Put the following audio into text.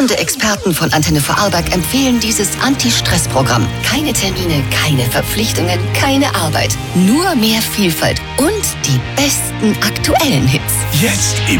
Führende Experten von Antenne Vorarlberg empfehlen dieses Anti-Stress-Programm. Keine Termine, keine Verpflichtungen, keine Arbeit. Nur mehr Vielfalt und die besten aktuellen Hits. Jetzt im